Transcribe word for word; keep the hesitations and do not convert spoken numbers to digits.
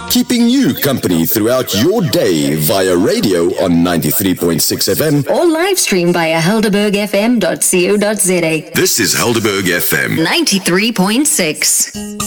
keeping you company throughout your day via radio on ninety-three point six F M or live stream via helderberg f m dot co dot z a. This is Helderberg F M ninety-three point six.